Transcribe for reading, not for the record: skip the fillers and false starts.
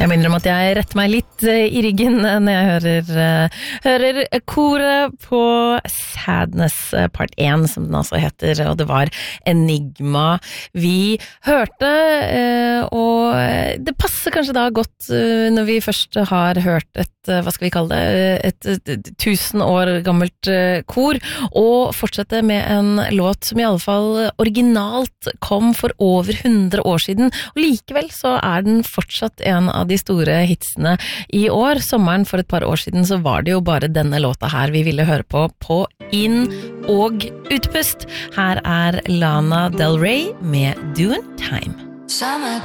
Jeg minner om at jeg retter meg litt I ryggen når jeg hører koret på Sadness part 1, som den altså heter, og det var Enigma vi hørte, og det passer kanskje da godt når vi først har hørt hva skal vi kalle det, et 1000 år gammelt kor, og fortsette med en låt som I alle fall originalt kom for over 100 år siden, og likevel så den fortsatt en av de store hitsene I år. Sommeren for et par år siden så var det jo bare denne låta her vi ville høre på inn- og utpust. Her Lana Del Rey med Doing Time. Summer